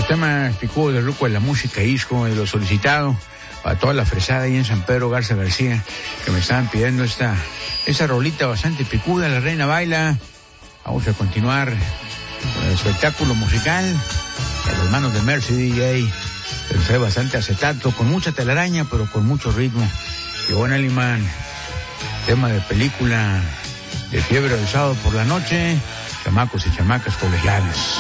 temas picudos del Ruco de la música disco, de lo solicitado, para toda la fresada ahí en San Pedro Garza García, que me estaban pidiendo esa rolita bastante picuda, La Reina Baila. Vamos a continuar con el espectáculo musical de las manos de Mercy DJ, que trae bastante acetato, con mucha telaraña, pero con mucho ritmo. Y Bon Alimán, tema de película de Fiebre del Sábado por la Noche, chamacos y chamacas colegiales.